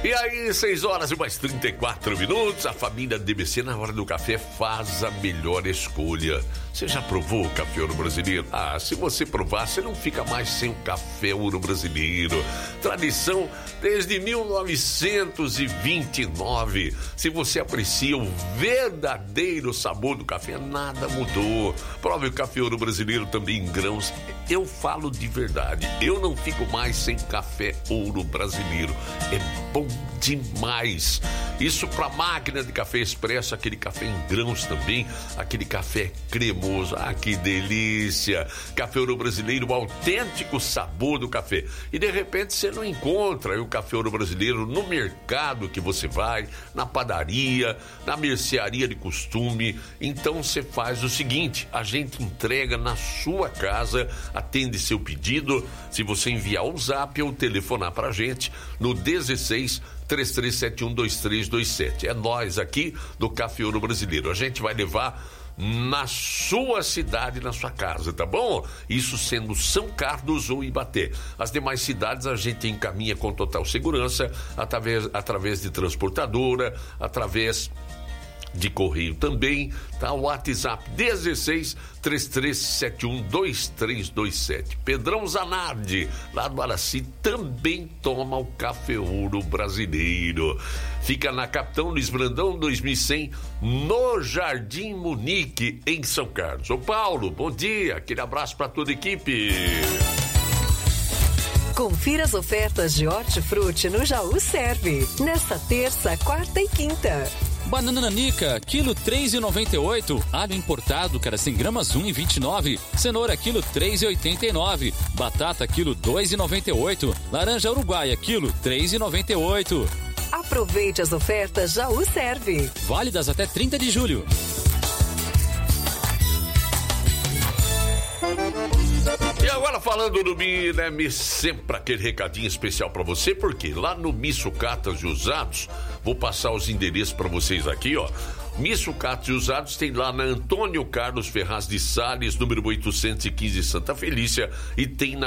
E aí, 6 horas e mais 34 minutos, a família DBC na hora do café faz a melhor escolha. Você já provou o café Ouro Brasileiro? Ah, se você provar, você não fica mais sem o café Ouro Brasileiro. Tradição desde 1929. Se você aprecia o verdadeiro sabor do café, nada mudou. Prove o café Ouro Brasileiro também em grãos. Eu falo de verdade, eu não fico mais sem café Ouro Brasileiro. É bom demais. Isso para máquina de café expresso, aquele café em grãos também, aquele café cremoso. Ah, que delícia! Café Ouro Brasileiro, o autêntico sabor do café. E de repente você não encontra o café Ouro Brasileiro no mercado que você vai, na padaria, na mercearia de costume. Então você faz o seguinte, a gente entrega na sua casa, atende seu pedido. Se você enviar o zap ou telefonar pra gente no 16 33712327. É nós aqui do Café Ouro Brasileiro. A gente vai levar na sua cidade, na sua casa, tá bom? Isso sendo São Carlos ou Ibaté. As demais cidades a gente encaminha com total segurança, através de transportadora, através de correio também, tá? O WhatsApp 16 3371 2327. Pedrão Zanardi, lá do Araci, também toma o Café Ouro Brasileiro. Fica na Capitão Luiz Brandão 2100, no Jardim Munique, em São Carlos. Ô Paulo, bom dia, aquele abraço para toda a equipe. Confira as ofertas de Hortifruti no Jaú Serve, nesta terça, quarta e quinta. Banana nanica, quilo 3,98. Alho importado, cara, 100 gramas, 1,29. Cenoura, quilo 3,89. Batata, quilo 2,98. Laranja uruguaia, quilo 3,98. Aproveite as ofertas Jaú Serve. Válidas até 30 de julho. E agora falando do Mi, né, sempre aquele recadinho especial pra você, porque lá no Mi Sucatas e Usados, vou passar os endereços pra vocês aqui, ó. Mi Sucatas e Usados tem lá na Antônio Carlos Ferraz de Sales, número 815, Santa Felícia, e tem na